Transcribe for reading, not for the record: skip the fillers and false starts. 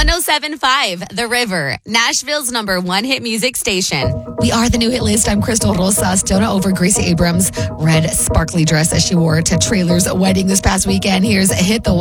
107.5 The River, Nashville's #1 hit music station. We are the new hit list. I'm Crystal Rosas. Donna over Gracie Abrams' red sparkly dress that she wore to Trailer's wedding this past weekend. Here's Hit the